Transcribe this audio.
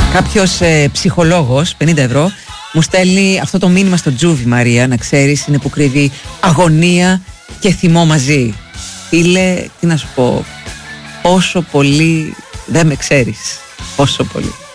Κάποιος ψυχολόγος, 50 ευρώ, μου στέλνει αυτό το μήνυμα στο Τζούβι, Μαρία, να ξέρεις, είναι που κρύβει αγωνία και θυμό μαζί. Φίλε, τι να σου πω, πόσο πολύ δεν με ξέρεις, πόσο πολύ.